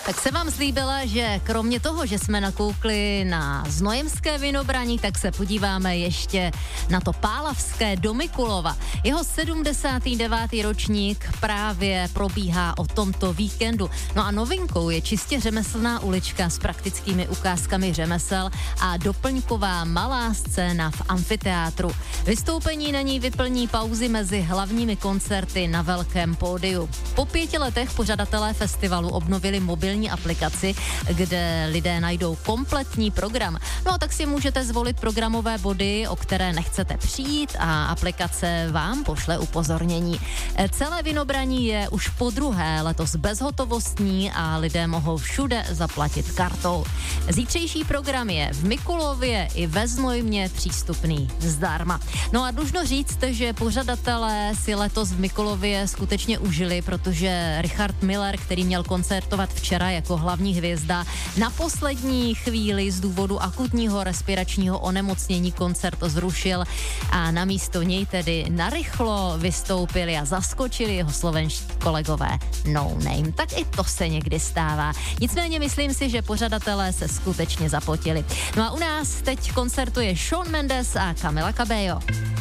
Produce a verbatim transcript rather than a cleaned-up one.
Tak se vám slíbila, že kromě toho, že jsme nakoukli na znojemské vinobraní, tak se podíváme ještě na to pálavské do Mikulova. Jeho sedmdesátý devátý ročník právě probíhá o tomto víkendu. No a novinkou je čistě řemeslná ulička s praktickými ukázkami řemesel a doplňková malá scéna v amfiteátru. Vystoupení na ní vyplní pauzy mezi hlavními koncerty na velkém pódiu. Po pěti letech pořadatelé festivalu obnovili mobilní aplikaci, kde lidé najdou kompletní program. No a tak si můžete zvolit programové body, o které nechcete přijít a aplikace vám pošle upozornění. Celé vinobraní je už po druhé letos bezhotovostní a lidé mohou všude zaplatit kartou. Zítřejší program je v Mikulově i ve Znojmě přístupný zdarma. No a dlužno říct, že pořadatelé si letos v Mikulově skutečně užili, protože Richard Miller, který měl koncertovat včera jako hlavní hvězda, na poslední chvíli z důvodu akutního respiračního onemocnění koncert zrušil a namísto něj tedy narychlo vystoupili a zaskočili jeho slovenští kolegové No Name. Tak i to se někdy stává. Nicméně myslím si, že pořadatelé se skutečně zapotili. No a u nás teď koncertuje Shawn Mendes a Camila Cabello.